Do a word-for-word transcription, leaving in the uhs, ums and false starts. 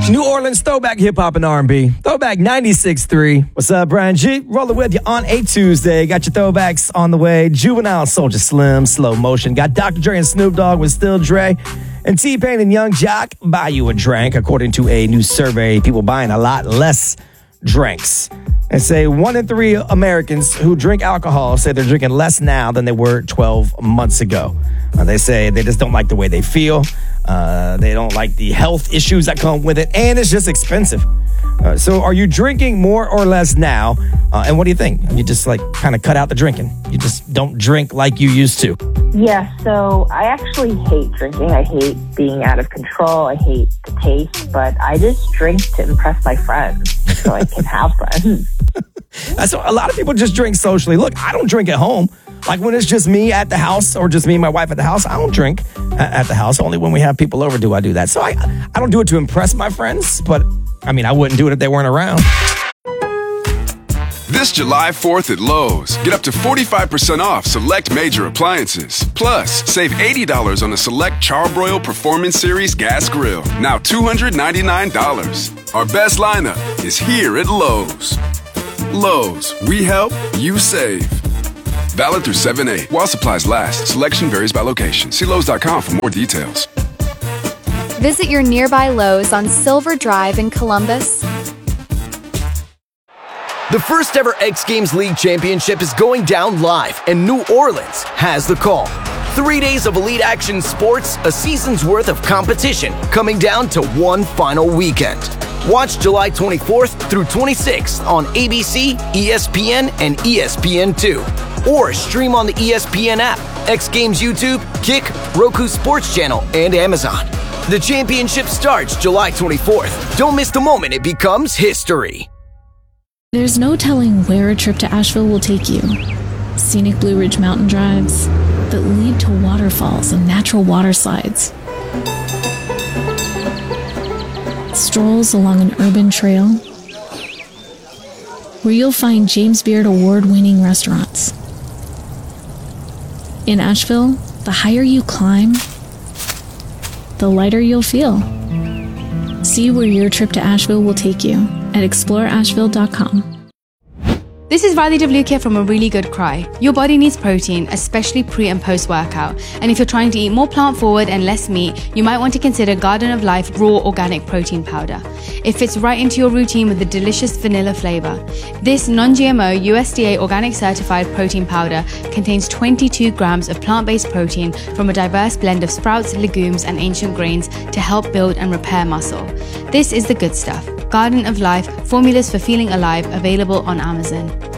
New Orleans throwback hip hop and R and B. Throwback ninety-six point three. What's up, Brian G? Rolling with you on a Tuesday. Got your throwbacks on the way. Juvenile, Soulja Slim, Slow Motion. Got Doctor Dre and Snoop Dogg with Still Dre. And T-Pain and Young Jock buy you a drink. According to a new survey, people buying a lot less drinks. And say one in three Americans who drink alcohol say they're drinking less now than they were twelve months ago. Uh, they say they just don't like the way they feel. Uh, they don't like the health issues that come with it. And it's just expensive. Uh, so are you drinking more or less now? Uh, and what do you think? You just like kind of cut out the drinking. You just don't drink like you used to. Yeah, so I actually hate drinking. I hate being out of control. I hate the taste, but I just drink to impress my friends so I can have friends. That's what, a lot of people just drink socially. Look, I don't drink at home. Like when it's just me at the house or just me and my wife at the house, I don't drink at the house. Only when we have people over do I do that. So I, I don't do it to impress my friends, but I mean, I wouldn't do it if they weren't around. This July fourth at Lowe's, get up to forty-five percent off select major appliances. Plus, save eighty dollars on the select Charbroil Performance Series gas grill, now two hundred ninety-nine dollars. Our best lineup is here at Lowe's. Lowe's, we help, you save. Valid through seven eight. While supplies last, selection varies by location. See Lowe's dot com for more details. Visit your nearby Lowe's on Silver Drive in Columbus. The first ever X Games League Championship is going down live, and New Orleans has the call. Three days of elite action sports, a season's worth of competition, coming down to one final weekend. Watch July twenty-fourth through twenty-sixth on A B C, E S P N, and E S P N two. Or stream on the E S P N app, X Games YouTube, Kick, Roku Sports Channel, and Amazon. The championship starts July twenty-fourth. Don't miss the moment it becomes history. There's no telling where a trip to Asheville will take you. Scenic Blue Ridge mountain drives that lead to waterfalls and natural water slides. Strolls along an urban trail where you'll find James Beard award-winning restaurants. In Asheville, the higher you climb, the lighter you'll feel. See where your trip to Asheville will take you at explore asheville dot com. This is Riley Devlukia from A Really Good Cry. Your body needs protein, especially pre and post workout. And if you're trying to eat more plant forward and less meat, you might want to consider Garden of Life Raw Organic Protein Powder. It fits right into your routine with a delicious vanilla flavor. This non G M O U S D A organic certified protein powder contains twenty-two grams of plant-based protein from a diverse blend of sprouts, legumes, and ancient grains to help build and repair muscle. This is the good stuff. Garden of Life, formulas for feeling alive, available on Amazon.